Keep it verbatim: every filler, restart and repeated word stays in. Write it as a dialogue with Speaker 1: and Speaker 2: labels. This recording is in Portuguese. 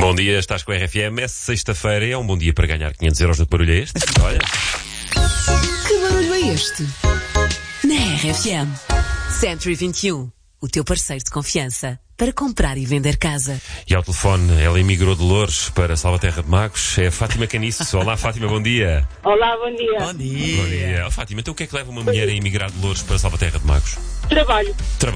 Speaker 1: Bom dia, estás com a R F M. É sexta-feira e é um bom dia para ganhar quinhentos euros no que barulho é este? Olha.
Speaker 2: Que barulho é este? Na R F M. Century vinte e um, o teu parceiro de confiança para comprar e vender casa.
Speaker 1: E ao telefone, ela emigrou de Loures para Salvaterra de Magos. É a Fátima Caniço. Olá, Fátima, bom dia.
Speaker 3: Olá, bom dia.
Speaker 4: Bom dia.
Speaker 1: Bom dia. Oh, Fátima, então o que é que leva uma mulher a emigrar de Loures para Salvaterra de Magos?
Speaker 3: Trabalho.
Speaker 1: Trabalho.